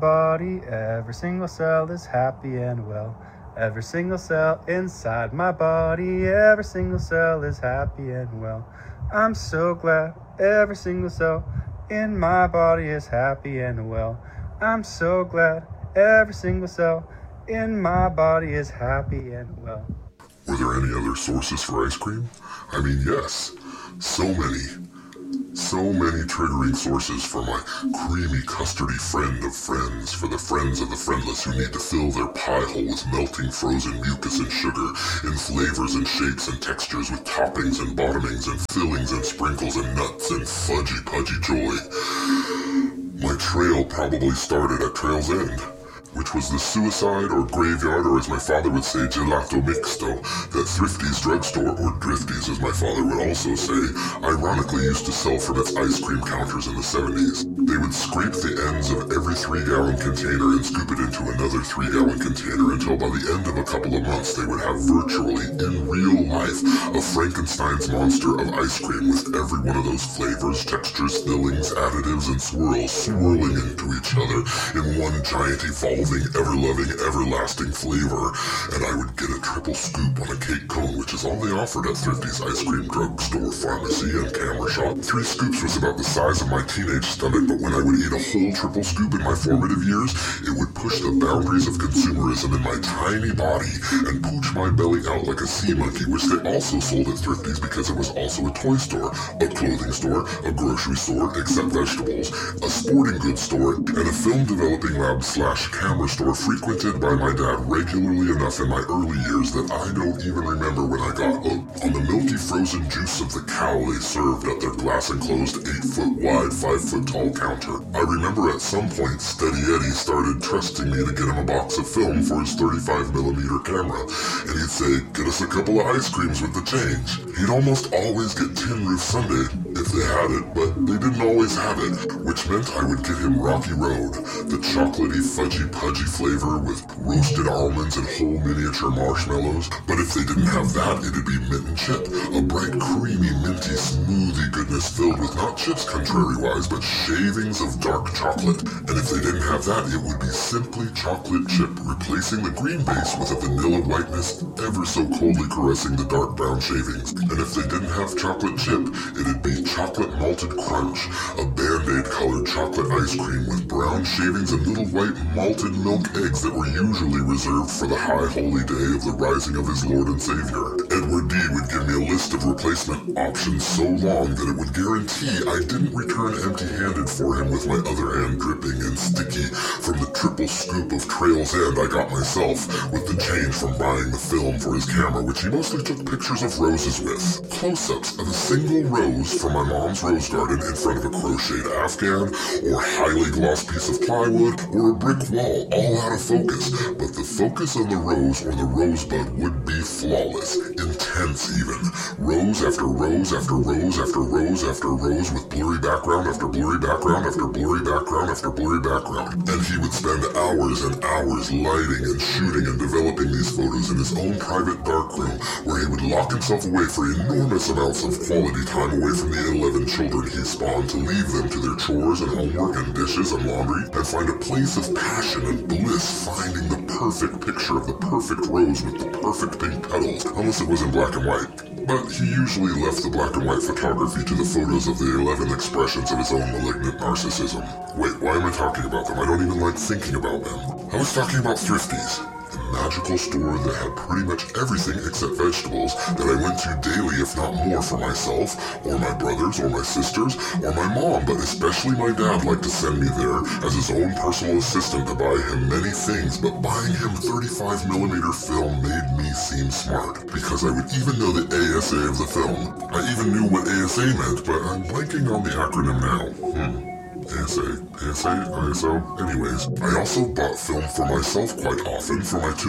body, every single cell is happy and well. Every single cell inside my body, every single cell is happy and well. I'm so glad every single cell in my body is happy and well. I'm so glad every single cell in my body is happy and well. Were there any other sources for ice cream? I mean, yes. So many triggering sources for my creamy, custardy friend of friends, for the friends of the friendless who need to fill their pie hole with melting frozen mucus and sugar, in flavors and shapes and textures, with toppings and bottomings and fillings and sprinkles and nuts and fudgy-pudgy joy. My trail probably started at Trail's End, which was the suicide or graveyard, or as my father would say, gelato mixto, that Thrifty's drugstore, or Drifty's as my father would also say, ironically used to sell from its ice cream counters in the 70s. They would scrape the ends of every 3-gallon container and scoop it into another 3-gallon container until by the end of a couple of months they would have virtually, in real life, a Frankenstein's monster of ice cream with every one of those flavors, textures, fillings, additives, and swirls swirling into each other in one giant evolving, ever-loving, everlasting flavor, and I would get a triple scoop on a cake cone, which is all they offered at Thrifty's ice cream drugstore, pharmacy, and camera shop. 3 scoops was about the size of my teenage stomach, but when I would eat a whole triple scoop in my formative years, it would push the boundaries of consumerism in my tiny body and pooch my belly out like a sea monkey, which they also sold at Thrifty's because it was also a toy store, a clothing store, a grocery store, except vegetables, a sporting goods store, and a film developing lab / camera store frequented by my dad regularly enough in my early years that I don't even remember when I got hooked on the milky frozen juice of the cow they served at their glass-enclosed 8-foot wide, 5-foot tall counter. I remember at some point Steady Eddie started trusting me to get him a box of film for his 35mm camera, and he'd say, "Get us a couple of ice creams with the change." He'd almost always get Tin Roof Sundae if they had it, but they didn't always have it, which meant I would get him Rocky Road, the chocolatey, fudgy-pudgy flavor with roasted almonds and whole miniature marshmallows. But if they didn't have that, it'd be Mint and Chip, a bright, creamy, minty, smoothie goodness filled with not chips contrary-wise, but shavings of dark chocolate. And if they didn't have that, it would be simply chocolate chip, replacing the green base with a vanilla whiteness ever so coldly caressing the dark brown shavings. And if they didn't have chocolate chip, it'd be chocolate malted crunch, a Band-Aid colored chocolate ice cream with brown shavings and little white malted milk eggs that were usually reserved for the high holy day of the rising of his Lord and Savior. Edward D. would give me a list of replacement options so long that it would guarantee I didn't return empty-handed for him with my other hand dripping and sticky from the triple scoop of Trail's End I got myself with the change from buying the film for his camera, which he mostly took pictures of roses with. Close-ups of a single rose from my mom's rose garden in front of a crocheted Afghan, or highly glossed piece of plywood, or a brick wall, all out of focus, but the focus on the rose or the rosebud would be flawless, intense even. Rose after rose after rose after rose after rose with blurry background after blurry background after blurry background after blurry background. And he would spend hours and hours lighting and shooting and developing these photos in his own private darkroom, where he would lock himself away for enormous amounts of quality time away from the 11 children he spawned to leave them to their chores and homework and dishes and laundry, and find a place of passion and bliss finding the perfect picture of the perfect rose with the perfect pink petals, unless it was in black and white. But he usually left the black and white photography to the photos of the 11 expressions of his own malignant narcissism. Wait, why am I talking about them? I don't even like thinking about them. I was talking about Thrifty's, a magical store that had pretty much everything except vegetables that I went to daily, if not more, for myself, or my brothers, or my sisters, or my mom, but especially my dad liked to send me there as his own personal assistant to buy him many things, but buying him 35mm film made me seem smart, because I would even know the ASA of the film. I even knew what ASA meant, but I'm blanking on the acronym now. ASA, ISO, anyways. I also bought film for myself quite often for my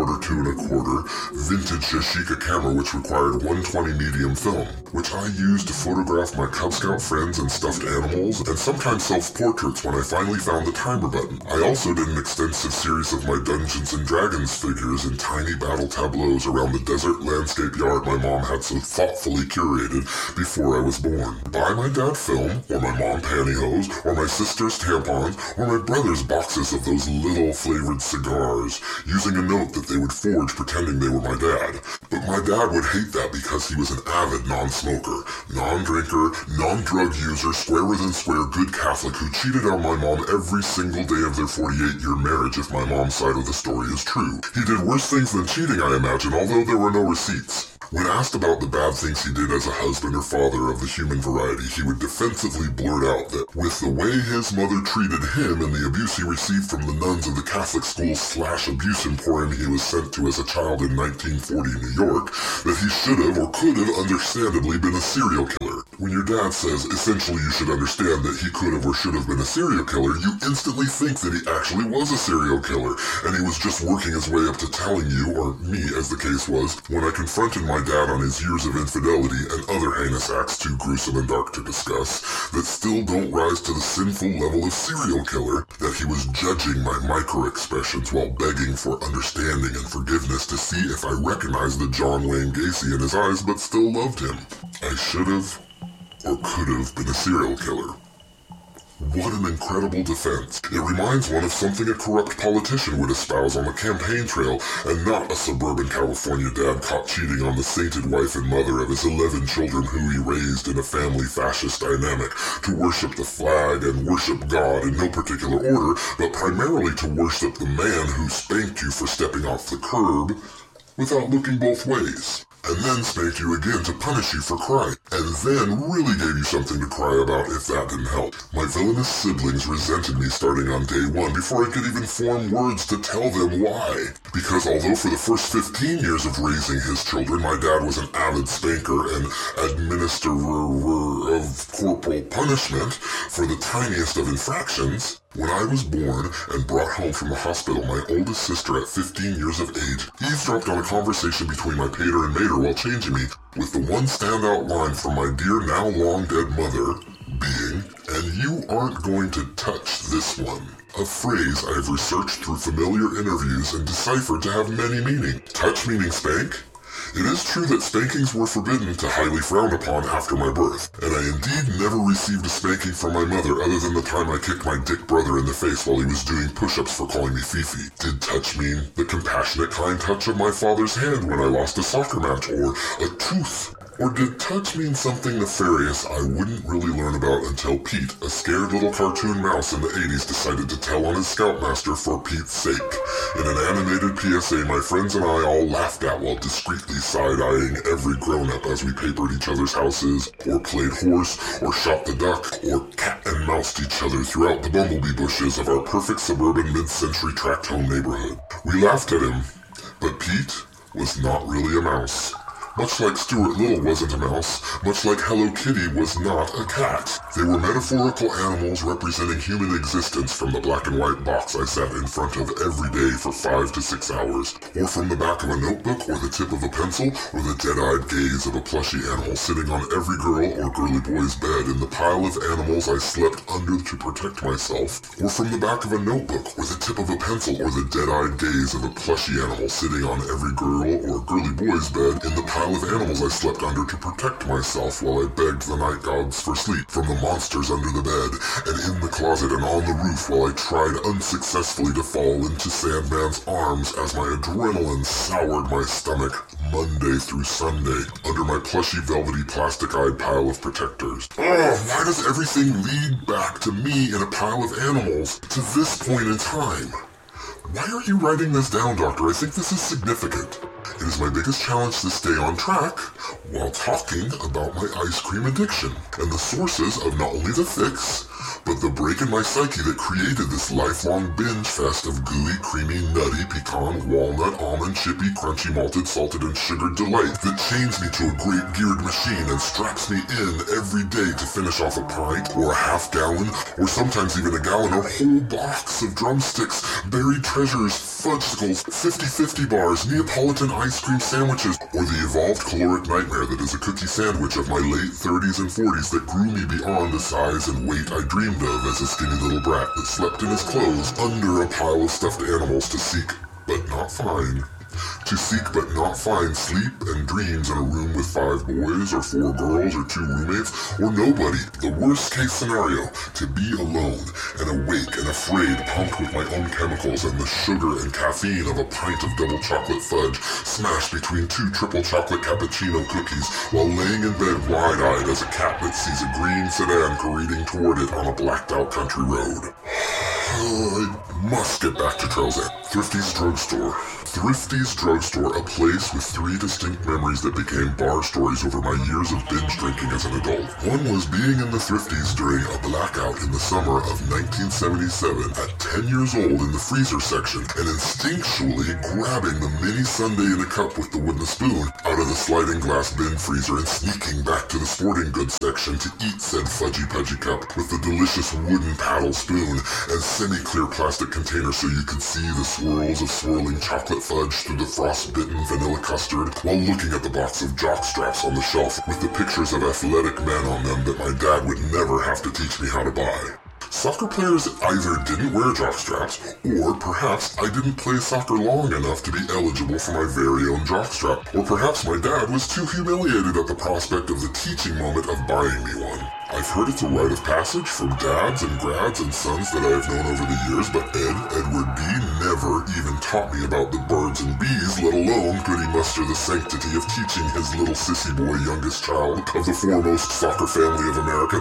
2.25 vintage Yashica camera, which required 120 medium film, which I used to photograph my Cub Scout friends and stuffed animals, and sometimes self-portraits when I finally found the timer button. I also did an extensive series of my Dungeons and Dragons figures in tiny battle tableaus around the desert landscape yard my mom had so thoughtfully curated before I was born. Buy my dad film, or my mom pantyhose, or my sister's tampons, or my brother's boxes of those little flavored cigars, using a note that they would forge pretending they were my dad. But my dad would hate that because he was an avid non-smoker, non-drinker, non-drug user, squarer than square, good Catholic who cheated on my mom every single day of their 48-year marriage if my mom's side of the story is true. He did worse things than cheating, I imagine, although there were no receipts. When asked about the bad things he did as a husband or father of the human variety, he would defensively blurt out that with the way his mother treated him and the abuse he received from the nuns of the Catholic school/abuse emporium he was sent to as a child in 1940 New York, that he should have or could have understandably been a serial killer. When your dad says essentially you should understand that he could have or should have been a serial killer, you instantly think that he actually was a serial killer, and he was just working his way up to telling you, or me as the case was, when I confronted my dad on his years of infidelity and other heinous acts too gruesome and dark to discuss, that still don't rise to the sinful level of serial killer, that he was judging my micro-expressions while begging for understanding and forgiveness to see if I recognized the John Wayne Gacy in his eyes but still loved him. I should have, or could have, been a serial killer. What an incredible defense. It reminds one of something a corrupt politician would espouse on the campaign trail, and not a suburban California dad caught cheating on the sainted wife and mother of his 11 children who he raised in a family fascist dynamic to worship the flag and worship God in no particular order, but primarily to worship the man who spanked you for stepping off the curb without looking both ways, and then spanked you again to punish you for crying, and then really gave you something to cry about if that didn't help. My villainous siblings resented me starting on day one before I could even form words to tell them why. Because although for the first 15 years of raising his children, my dad was an avid spanker and administerer of corporal punishment for the tiniest of infractions, when I was born and brought home from the hospital, my oldest sister at 15 years of age eavesdropped on a conversation between my pater and mater while changing me, with the one standout line from my dear now long dead mother being, "And you aren't going to touch this one." A phrase I have researched through familiar interviews and deciphered to have many meanings. Touch meaning spank? It is true that spankings were forbidden to highly frowned upon after my birth, and I indeed never received a spanking from my mother other than the time I kicked my dick brother in the face while he was doing push-ups for calling me Fifi. Did touch mean the compassionate kind touch of my father's hand when I lost a soccer match, or a tooth? Or did touch mean something nefarious I wouldn't really learn about until Pete, a scared little cartoon mouse in the 80s, decided to tell on his scoutmaster for Pete's sake? In an animated PSA my friends and I all laughed at while discreetly side-eyeing every grown-up as we papered each other's houses, or played horse, or shot the duck, or cat and moused each other throughout the bumblebee bushes of our perfect suburban mid-century tract home neighborhood. We laughed at him, but Pete was not really a mouse. Much like Stuart Little wasn't a mouse, much like Hello Kitty was not a cat. They were metaphorical animals representing human existence from the black and white box I sat in front of every day for 5 to 6 hours, or from the back of a notebook, or the tip of a pencil, or the dead-eyed gaze of a plushy animal sitting on every girl or girly boy's bed in the pile of animals I slept under to protect myself, or from the back of a notebook, or the tip of a pencil, or the dead-eyed gaze of a plushy animal sitting on every girl or girly boy's bed in the pile of animals I slept under to protect myself while I begged the night gods for sleep, from the monsters under the bed, and in the closet and on the roof while I tried unsuccessfully to fall into Sandman's arms as my adrenaline soured my stomach Monday through Sunday under my plushy velvety plastic-eyed pile of protectors. Why does everything lead back to me in a pile of animals to this point in time? Why are you writing this down, Doctor? I think this is significant. It is my biggest challenge to stay on track while talking about my ice cream addiction and the sources of not only the fix, but the break in my psyche that created this lifelong binge fest of gooey, creamy, nutty, pecan, walnut, almond, chippy, crunchy, malted, salted, and sugared delight that chains me to a great geared machine and straps me in every day to finish off a pint or a half gallon or sometimes even a gallon or whole box of drumsticks, buried treasures, fudgesicles, 50-50 bars, Neapolitan ice cream sandwiches, or the evolved caloric nightmare that is a cookie sandwich of my late 30s and 40s that grew me beyond the size and weight I dreamed of as a skinny little brat that slept in his clothes under a pile of stuffed animals to seek, but not find, To seek but not find sleep and dreams in a room with 5 boys or 4 girls or 2 roommates or nobody. The worst case scenario, to be alone and awake and afraid, pumped with my own chemicals and the sugar and caffeine of a pint of double chocolate fudge smashed between 2 triple chocolate cappuccino cookies while laying in bed wide-eyed as a cat that sees a green sedan careening toward it on a blacked-out country road. I must get back to Trail's End. Thrifty's Drugstore. Thrifty's Drugstore, a place with 3 distinct memories that became bar stories over my years of binge drinking as an adult. One was being in the Thrifty's during a blackout in the summer of 1977 at 10 years old in the freezer section and instinctually grabbing the mini sundae in a cup with the wooden spoon out of the sliding glass bin freezer and sneaking back to the sporting goods section to eat said fudgy pudgy cup with the delicious wooden paddle spoon and semi-clear plastic container so you could see the swirls of swirling chocolate fudge through the frostbitten vanilla custard while looking at the box of jock straps on the shelf with the pictures of athletic men on them that my dad would never have to teach me how to buy. Soccer players either didn't wear jockstraps, or perhaps I didn't play soccer long enough to be eligible for my very own jockstrap, or perhaps my dad was too humiliated at the prospect of the teaching moment of buying me one. I've heard it's a rite of passage from dads and grads and sons that I have known over the years, but Edward B. never even taught me about the birds and bees, let alone could he muster the sanctity of teaching his little sissy boy youngest child of the foremost soccer family of America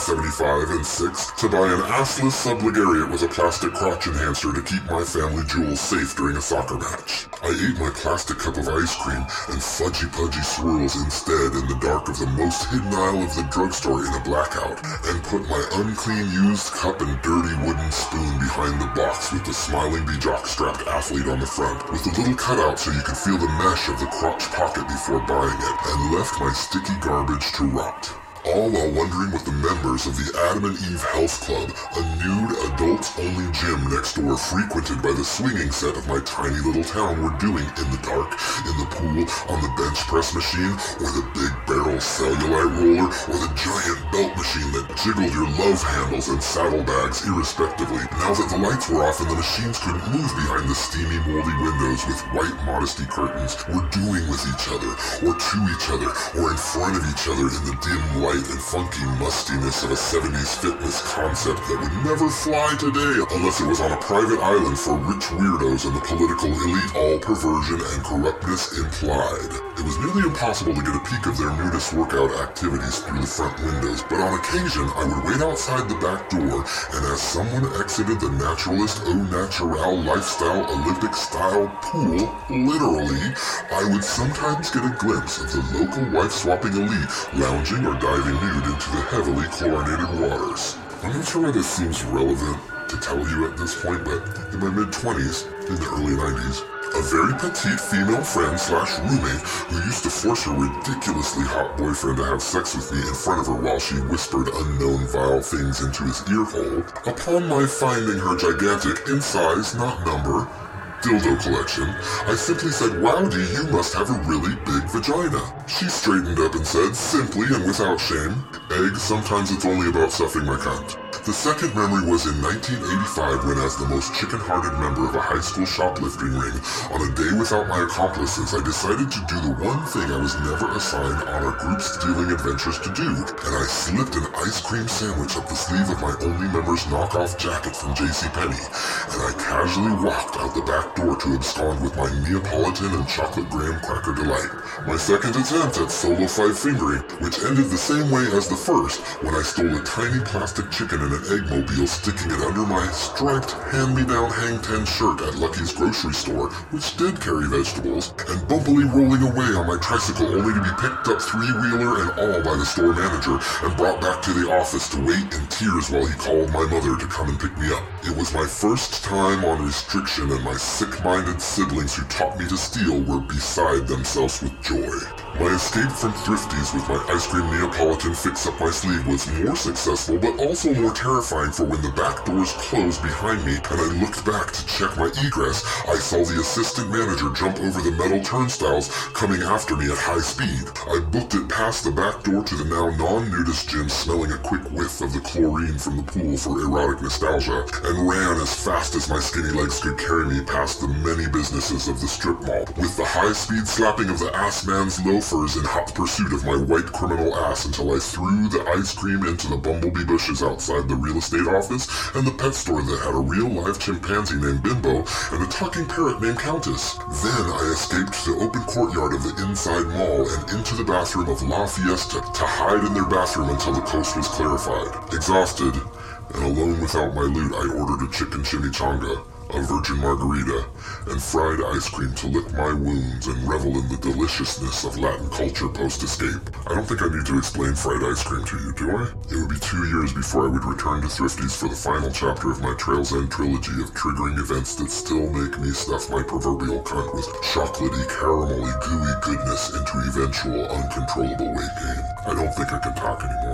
1975 and 6 to buy an assless subligariate with a plastic crotch enhancer to keep my family jewels safe during a soccer match. I ate my plastic cup of ice cream and fudgy pudgy swirls instead in the dark of the most hidden aisle of the drugstore in a blackout, and put my unclean used cup and dirty wooden spoon behind the box with the smiling jock-strapped athlete on the front, with a little cutout so you could feel the mesh of the crotch pocket before buying it, and left my sticky garbage to rot. All while wondering what the members of the Adam and Eve Health Club, a nude, adults-only gym next door frequented by the swinging set of my tiny little town, were doing in the dark, in the pool, on the bench press machine, or the big barrel cellulite roller, or the giant belt machine that jiggled your love handles and saddlebags irrespectively. Now that the lights were off and the machines couldn't move behind the steamy, moldy windows with white modesty curtains, were doing with each other, or to each other, or in front of each other in the dim light and funky mustiness of a 70s fitness concept that would never fly today unless it was on a private island for rich weirdos and the political elite, all perversion and corruptness implied. It was nearly impossible to get a peek of their nudist workout activities through the front windows, but on occasion I would wait outside the back door, and as someone exited the naturalist au natural lifestyle Olympic-style pool, literally, I would sometimes get a glimpse of the local wife-swapping elite lounging or diving nude into the heavily chlorinated waters. I'm not sure why this seems relevant to tell you at this point, but in my mid-20s, in the early 90s, a very petite female friend slash roommate who used to force her ridiculously hot boyfriend to have sex with me in front of her while she whispered unknown vile things into his ear hole, upon my finding her gigantic, in size, not number, dildo collection, I simply said, "Wowdy, you must have a really big vagina." She straightened up and said, simply and without shame, "Egg, sometimes it's only about stuffing my cunt." The second memory was in 1985 when, as the most chicken-hearted member of a high school shoplifting ring, on a day without my accomplices, I decided to do the one thing I was never assigned on our group stealing adventures to do, and I slipped an ice cream sandwich up the sleeve of my only member's knockoff jacket from JCPenney, and I casually walked out the back door to abscond with my Neapolitan and chocolate graham cracker delight. My second attempt at solo five-fingering, which ended the same way as the first, when I stole a tiny plastic chicken in an eggmobile, sticking it under my striped hand-me-down hang-ten shirt at Lucky's grocery store, which did carry vegetables, and bumpily rolling away on my tricycle only to be picked up three-wheeler and all by the store manager and brought back to the office to wait in tears while he called my mother to come and pick me up. It was my first time on restriction, and my sick-minded siblings who taught me to steal were beside themselves with joy. My escape from Thrifty's with my ice cream Neapolitan fix-up my sleeve was more successful but also more terrifying, for when the back doors closed behind me and I looked back to check my egress, I saw the assistant manager jump over the metal turnstiles, coming after me at high speed. I booked it past the back door to the now non-nudist gym, smelling a quick whiff of the chlorine from the pool for erotic nostalgia, and ran as fast as my skinny legs could carry me past the many businesses of the strip mall, with the high-speed slapping of the ass man's loafers in hot pursuit of my white criminal ass, until I threw the ice cream into the bumblebee bushes outside the real estate office and the pet store that had a real-life chimpanzee named Bimbo and a talking parrot named Countess. Then I escaped to the open courtyard of the inside mall and into the bathroom of La Fiesta to hide in their bathroom until the coast was clarified. Exhausted and alone without my loot, I ordered a chicken chimichanga, a virgin margarita, and fried ice cream to lick my wounds and revel in the deliciousness of Latin culture post-escape. I don't think I need to explain fried ice cream to you, do I? It would be 2 years before I would return to Thrifty's for the final chapter of my Trail's End trilogy of triggering events that still make me stuff my proverbial cunt with chocolatey, caramelly, gooey goodness into eventual uncontrollable weight gain. I don't think I can talk anymore.